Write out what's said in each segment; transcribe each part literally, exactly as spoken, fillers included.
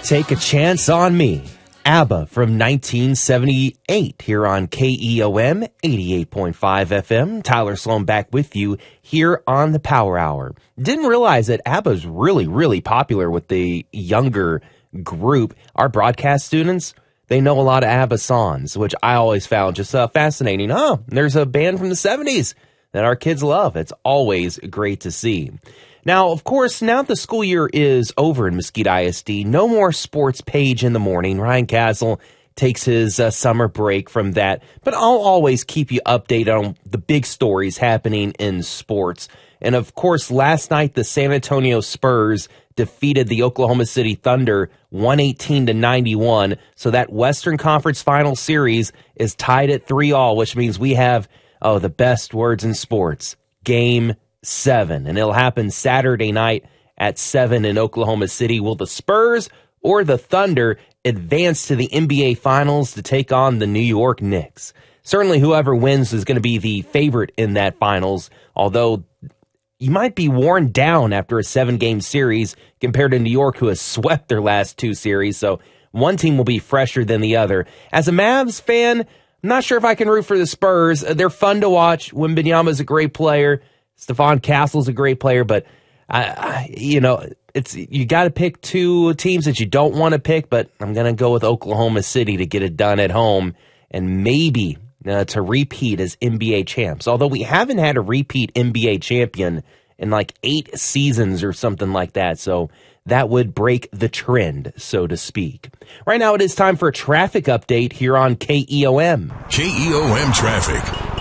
Take a Chance on Me. ABBA from nineteen seventy-eight here on K E O M eighty-eight point five F M. Tyler Sloan back with you here on the Power Hour. Didn't realize that ABBA's really, really popular with the younger group. Our broadcast students, they know a lot of ABBA songs, which I always found just uh, fascinating. Oh, there's a band from the seventies that our kids love. It's always great to see. Now, of course, now that the school year is over in Mesquite I S D, no more sports page in the morning. Ryan Castle takes his uh, summer break from that, but I'll always keep you updated on the big stories happening in sports. And of course, last night, the San Antonio Spurs defeated the Oklahoma City Thunder one eighteen to ninety-one. So that Western Conference Final Series is tied at three all, which means we have, oh, the best words in sports, Game seven, and it'll happen Saturday night at seven in Oklahoma City. Will the Spurs or the Thunder advance to the N B A Finals to take on the New York Knicks? Certainly whoever wins is going to be the favorite in that finals, although you might be worn down after a seven-game series compared to New York, who has swept their last two series, so one team will be fresher than the other. As a Mavs fan, I'm not sure if I can root for the Spurs. They're fun to watch. Wembanyama's a great player. Stephon Castle's a great player, but, I, I, you know, it's you got to pick two teams that you don't want to pick, but I'm going to go with Oklahoma City to get it done at home and maybe uh, to repeat as N B A champs. Although we haven't had a repeat N B A champion in like eight seasons or something like that, so that would break the trend, so to speak. Right now it is time for a traffic update here on K E O M. K E O M Traffic,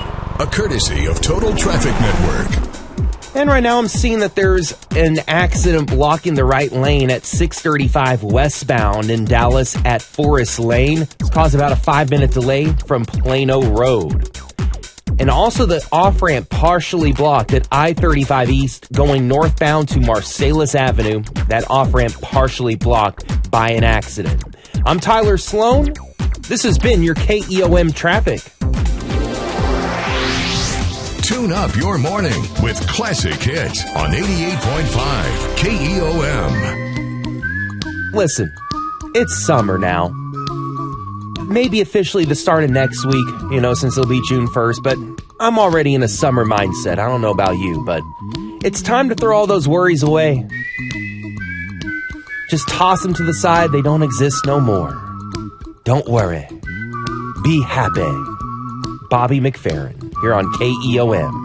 a courtesy of Total Traffic Network. And right now I'm seeing that there's an accident blocking the right lane at six thirty-five westbound in Dallas at Forest Lane. It's caused about a five-minute delay from Plano Road. And also the off-ramp partially blocked at I thirty-five East going northbound to Marsalis Avenue. That off-ramp partially blocked by an accident. I'm Tyler Sloan. This has been your K E O M Traffic. Tune up your morning with classic hits on eighty-eight point five K E O M. Listen, it's summer now. Maybe officially the start of next week, you know, since it'll be June first, but I'm already in a summer mindset. I don't know about you, but it's time to throw all those worries away. Just toss them to the side. They don't exist no more. Don't worry. Be happy. Bobby McFerrin here on K E O M.